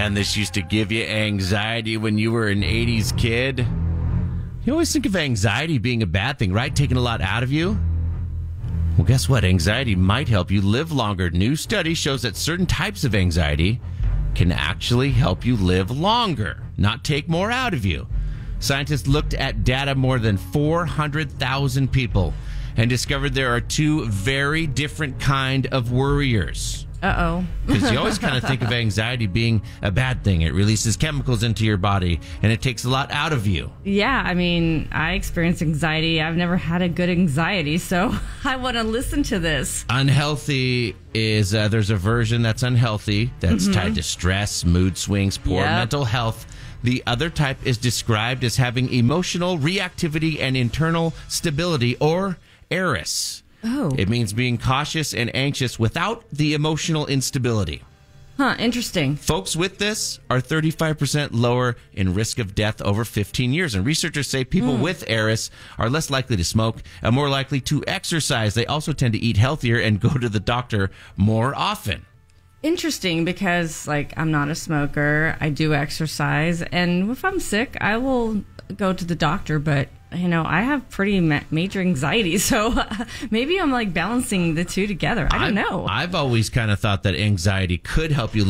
man, this used to give you anxiety when you were an 80s kid. You always think of anxiety being a bad thing, right? Taking a lot out of you. Well, guess what? Anxiety might help you live longer. New study shows that certain types of anxiety can actually help you live longer, not take more out of you. Scientists looked at data more than 400,000 people and discovered there are two very different kind of worriers. Uh-oh. Because you always kind of think of anxiety being a bad thing. It releases chemicals into your body, and it takes a lot out of you. Yeah, I mean, I experience anxiety. I've never had a good anxiety, so I want to listen to this. Unhealthy is, there's a version that's unhealthy, that's tied to stress, mood swings, poor mental health. The other type is described as having emotional reactivity and internal stability, or ERIS. Oh. It means being cautious and anxious without the emotional instability. Huh, interesting. Folks with this are 35% lower in risk of death over 15 years. And researchers say people with ERIS are less likely to smoke and more likely to exercise. They also tend to eat healthier and go to the doctor more often. Interesting, because, I'm not a smoker. I do exercise. And if I'm sick, I will go to the doctor, but I have pretty major anxiety, so maybe I'm balancing the two together. I don't know. I've always kind of thought that anxiety could help you live